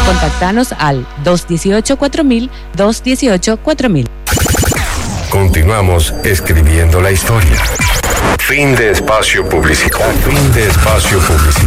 Contactanos al 218-4000, 218-4000. Continuamos escribiendo la historia. Fin de espacio publicitario.